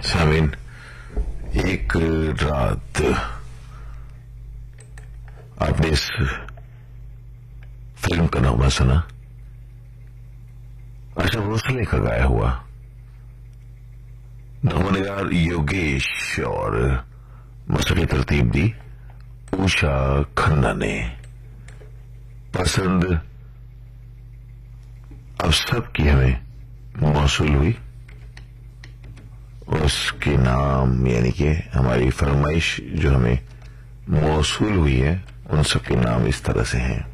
सामीन, एक रात आपने इस फिल्म का नाम सुना? आशा भोसले का गाया हुआ। नमोनिगार योगेश और मौसीकी तरतीब दी उषा खन्ना ने। पसंद अब सबकी हमें मौसूल हुई। उसके नाम यानी कि हमारी फरमाइश जो हमें मौसूल हुई है, उन सबके नाम इस तरह से हैं।